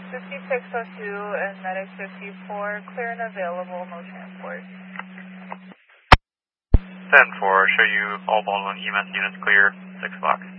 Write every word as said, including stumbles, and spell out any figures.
fifty-six oh two and medic fifty-four, clear and available, no transport. ten four, show you all Baldwin E M S units clear, six o'clock.